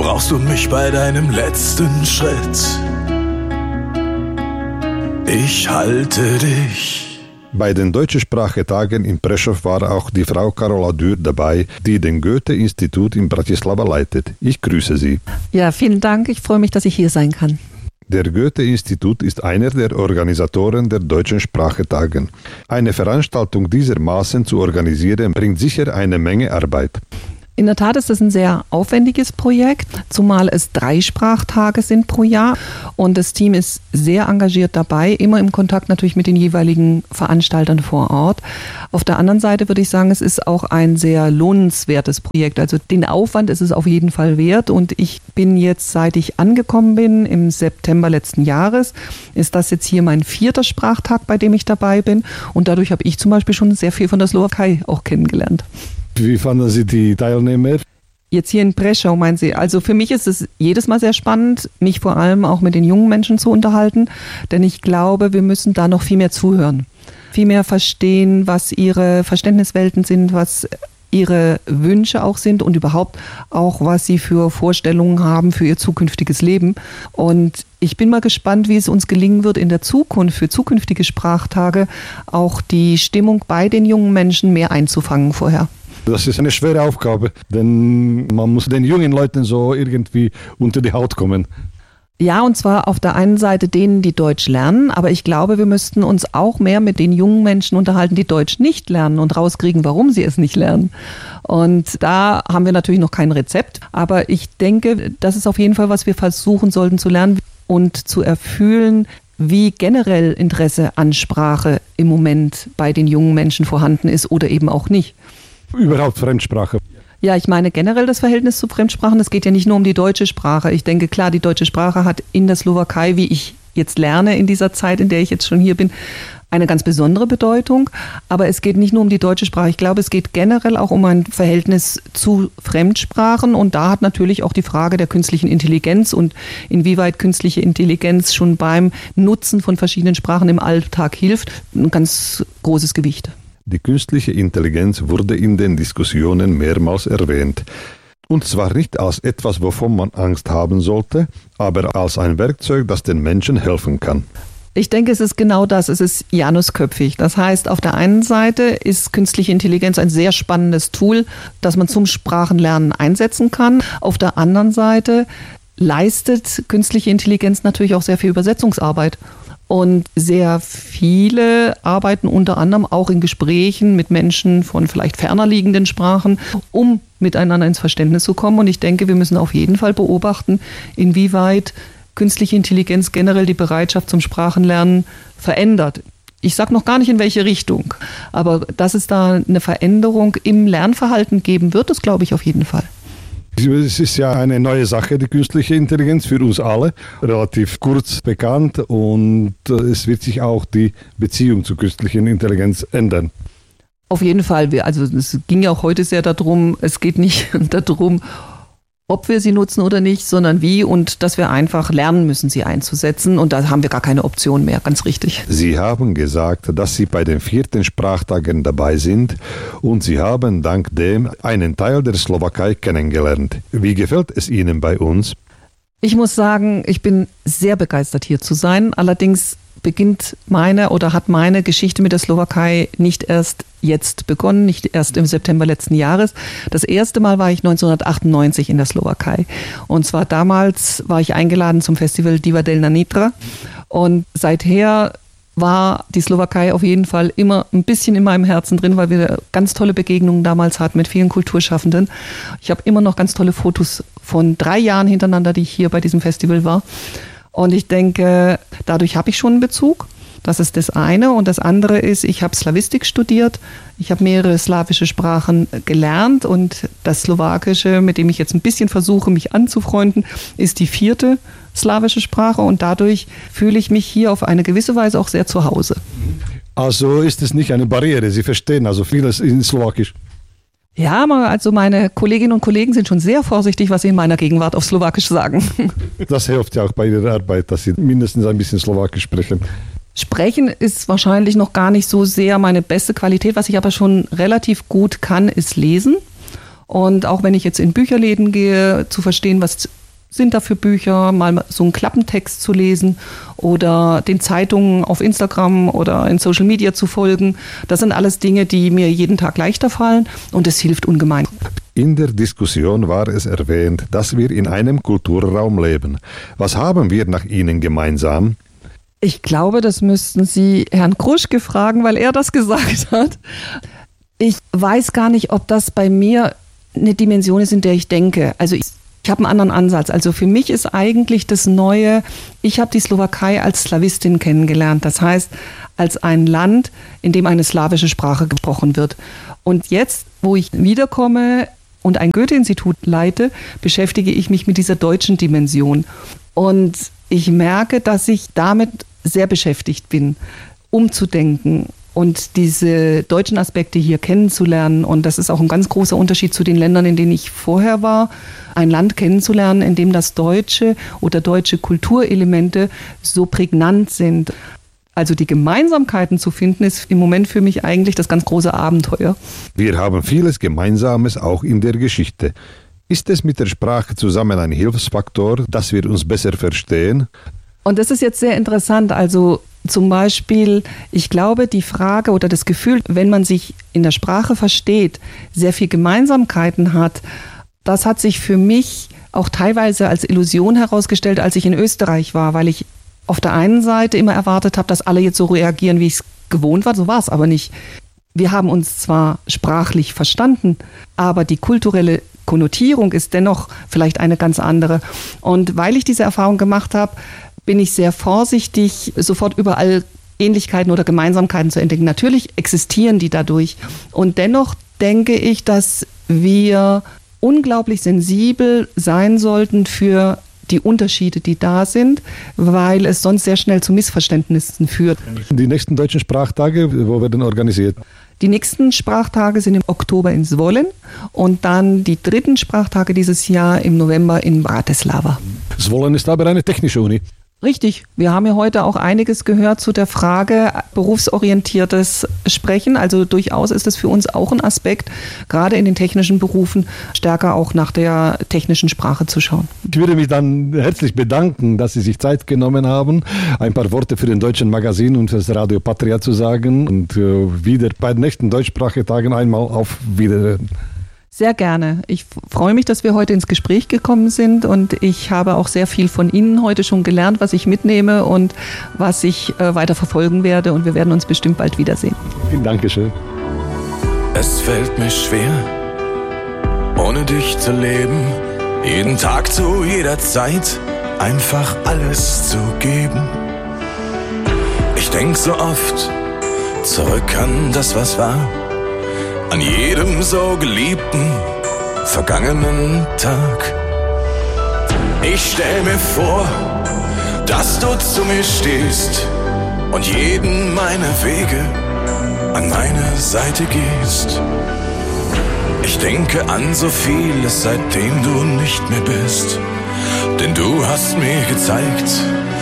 brauchst du mich bei deinem letzten Schritt. Ich halte dich. Bei den Deutschen Sprachetagen in Prešov war auch die Frau Karola Dürr dabei, die den Goethe-Institut in Bratislava leitet. Ich grüße Sie. Ja, vielen Dank. Ich freue mich, dass ich hier sein kann. Der Goethe-Institut ist einer der Organisatoren der Deutschen Sprachetagen. Eine Veranstaltung diesermaßen zu organisieren, bringt sicher eine Menge Arbeit. In der Tat ist es ein sehr aufwendiges Projekt, zumal es 3 Sprachtage sind pro Jahr und das Team ist sehr engagiert dabei, immer im Kontakt natürlich mit den jeweiligen Veranstaltern vor Ort. Auf der anderen Seite würde ich sagen, es ist auch ein sehr lohnenswertes Projekt, also den Aufwand ist es auf jeden Fall wert und ich bin jetzt, seit ich angekommen bin, im September letzten Jahres, ist das jetzt hier mein 4. Sprachtag, bei dem ich dabei bin und dadurch habe ich zum Beispiel schon sehr viel von der Slowakei auch kennengelernt. Wie fanden Sie die Teilnehmer? Jetzt hier in Prešov, meinen Sie? Also für mich ist es jedes Mal sehr spannend, mich vor allem auch mit den jungen Menschen zu unterhalten, denn ich glaube, wir müssen da noch viel mehr zuhören, viel mehr verstehen, was ihre Verständniswelten sind, was ihre Wünsche auch sind und überhaupt auch, was sie für Vorstellungen haben für ihr zukünftiges Leben. Und ich bin mal gespannt, wie es uns gelingen wird, in der Zukunft für zukünftige Sprachtage auch die Stimmung bei den jungen Menschen mehr einzufangen vorher. Das ist eine schwere Aufgabe, denn man muss den jungen Leuten so irgendwie unter die Haut kommen. Ja, und zwar auf der einen Seite denen, die Deutsch lernen, aber ich glaube, wir müssten uns auch mehr mit den jungen Menschen unterhalten, die Deutsch nicht lernen und rauskriegen, warum sie es nicht lernen. Und da haben wir natürlich noch kein Rezept, aber ich denke, das ist auf jeden Fall, was wir versuchen sollten zu lernen und zu erfühlen, wie generell Interesse an Sprache im Moment bei den jungen Menschen vorhanden ist oder eben auch nicht. Überhaupt Fremdsprache. Ja, ich meine generell das Verhältnis zu Fremdsprachen. Es geht ja nicht nur um die deutsche Sprache. Ich denke, klar, die deutsche Sprache hat in der Slowakei, wie ich jetzt lerne in dieser Zeit, in der ich jetzt schon hier bin, eine ganz besondere Bedeutung. Aber es geht nicht nur um die deutsche Sprache. Ich glaube, es geht generell auch um ein Verhältnis zu Fremdsprachen. Und da hat natürlich auch die Frage der künstlichen Intelligenz und inwieweit künstliche Intelligenz schon beim Nutzen von verschiedenen Sprachen im Alltag hilft, ein ganz großes Gewicht. Die künstliche Intelligenz wurde in den Diskussionen mehrmals erwähnt. Und zwar nicht als etwas, wovon man Angst haben sollte, aber als ein Werkzeug, das den Menschen helfen kann. Ich denke, es ist genau das. Es ist janusköpfig. Das heißt, auf der einen Seite ist künstliche Intelligenz ein sehr spannendes Tool, das man zum Sprachenlernen einsetzen kann. Auf der anderen Seite leistet künstliche Intelligenz natürlich auch sehr viel Übersetzungsarbeit. Und sehr viele arbeiten unter anderem auch in Gesprächen mit Menschen von vielleicht ferner liegenden Sprachen, um miteinander ins Verständnis zu kommen. Und ich denke, wir müssen auf jeden Fall beobachten, inwieweit künstliche Intelligenz generell die Bereitschaft zum Sprachenlernen verändert. Ich sage noch gar nicht, in welche Richtung, aber dass es da eine Veränderung im Lernverhalten geben wird, das glaube ich auf jeden Fall. Es ist ja eine neue Sache, die künstliche Intelligenz für uns alle, relativ kurz bekannt und es wird sich auch die Beziehung zur künstlichen Intelligenz ändern. Auf jeden Fall, also es ging ja auch heute sehr darum, es geht nicht darum, ob wir sie nutzen oder nicht, sondern wie und dass wir einfach lernen müssen, sie einzusetzen und da haben wir gar keine Option mehr, ganz richtig. Sie haben gesagt, dass Sie bei den 4. Sprachtagen dabei sind und Sie haben dank dem einen Teil der Slowakei kennengelernt. Wie gefällt es Ihnen bei uns? Ich muss sagen, ich bin sehr begeistert hier zu sein, allerdings beginnt hat meine Geschichte mit der Slowakei nicht erst jetzt begonnen, nicht erst im September letzten Jahres. Das erste Mal war ich 1998 in der Slowakei. Und zwar damals war ich eingeladen zum Festival Divadelna Nitra. Und seither war die Slowakei auf jeden Fall immer ein bisschen in meinem Herzen drin, weil wir ganz tolle Begegnungen damals hatten mit vielen Kulturschaffenden. Ich habe immer noch ganz tolle Fotos von 3 Jahren hintereinander, die ich hier bei diesem Festival war. Und ich denke, dadurch habe ich schon einen Bezug. Das ist das eine. Und das andere ist, ich habe Slawistik studiert. Ich habe mehrere slawische Sprachen gelernt. Und das Slowakische, mit dem ich jetzt ein bisschen versuche, mich anzufreunden, ist die 4. slawische Sprache. Und dadurch fühle ich mich hier auf eine gewisse Weise auch sehr zu Hause. Also ist es nicht eine Barriere? Sie verstehen also vieles in Slowakisch? Ja, also meine Kolleginnen und Kollegen sind schon sehr vorsichtig, was sie in meiner Gegenwart auf Slowakisch sagen. Das hilft ja auch bei Ihrer Arbeit, dass Sie mindestens ein bisschen Slowakisch sprechen. Sprechen ist wahrscheinlich noch gar nicht so sehr meine beste Qualität. Was ich aber schon relativ gut kann, ist lesen. Und auch wenn ich jetzt in Bücherläden gehe, zu verstehen, was sind da für Bücher, mal so einen Klappentext zu lesen oder den Zeitungen auf Instagram oder in Social Media zu folgen. Das sind alles Dinge, die mir jeden Tag leichter fallen und es hilft ungemein. In der Diskussion war es erwähnt, dass wir in einem Kulturraum leben. Was haben wir nach Ihnen gemeinsam? Ich glaube, das müssten Sie Herrn Kruschke fragen, weil er das gesagt hat. Ich weiß gar nicht, ob das bei mir eine Dimension ist, in der ich denke. Also ich habe einen anderen Ansatz. Also für mich ist eigentlich das Neue, ich habe die Slowakei als Slawistin kennengelernt. Das heißt, als ein Land, in dem eine slawische Sprache gesprochen wird. Und jetzt, wo ich wiederkomme und ein Goethe-Institut leite, beschäftige ich mich mit dieser deutschen Dimension. Und ich merke, dass ich damit sehr beschäftigt bin, umzudenken und diese deutschen Aspekte hier kennenzulernen. Und das ist auch ein ganz großer Unterschied zu den Ländern, in denen ich vorher war. Ein Land kennenzulernen, in dem das Deutsche oder deutsche Kulturelemente so prägnant sind. Also die Gemeinsamkeiten zu finden, ist im Moment für mich eigentlich das ganz große Abenteuer. Wir haben vieles Gemeinsames auch in der Geschichte. Ist es mit der Sprache zusammen ein Hilfsfaktor, dass wir uns besser verstehen? Und das ist jetzt sehr interessant. Also zum Beispiel, ich glaube, die Frage oder das Gefühl, wenn man sich in der Sprache versteht, sehr viel Gemeinsamkeiten hat, das hat sich für mich auch teilweise als Illusion herausgestellt, als ich in Österreich war, weil ich auf der einen Seite immer erwartet habe, dass alle jetzt so reagieren, wie ich es gewohnt war. So war es aber nicht. Wir haben uns zwar sprachlich verstanden, aber die kulturelle Konnotierung ist dennoch vielleicht eine ganz andere. Und weil ich diese Erfahrung gemacht habe, bin ich sehr vorsichtig, sofort überall Ähnlichkeiten oder Gemeinsamkeiten zu entdecken. Natürlich existieren die dadurch. Und dennoch denke ich, dass wir unglaublich sensibel sein sollten für die Unterschiede, die da sind, weil es sonst sehr schnell zu Missverständnissen führt. Die nächsten deutschen Sprachtage, wo werden organisiert? Die nächsten Sprachtage sind im Oktober in Zvolen und dann die 3. Sprachtage dieses Jahr im November in Bratislava. Zvolen ist aber eine technische Uni. Richtig. Wir haben ja heute auch einiges gehört zu der Frage berufsorientiertes Sprechen. Also durchaus ist es für uns auch ein Aspekt, gerade in den technischen Berufen stärker auch nach der technischen Sprache zu schauen. Ich würde mich dann herzlich bedanken, dass Sie sich Zeit genommen haben, ein paar Worte für den Deutschen Magazin und für das Radio Patria zu sagen und wieder bei den nächsten Deutschsprachetagen einmal auf Wiederhören. Sehr gerne. Ich freue mich, dass wir heute ins Gespräch gekommen sind und ich habe auch sehr viel von Ihnen heute schon gelernt, was ich mitnehme und was ich weiter verfolgen werde und wir werden uns bestimmt bald wiedersehen. Dankeschön. Es fällt mir schwer, ohne dich zu leben, jeden Tag zu jeder Zeit einfach alles zu geben. Ich denk so oft zurück an das, was war, an jedem so geliebten, vergangenen Tag. Ich stell mir vor, dass du zu mir stehst und jeden meiner Wege an meine Seite gehst. Ich denke an so vieles, seitdem du nicht mehr bist, denn du hast mir gezeigt,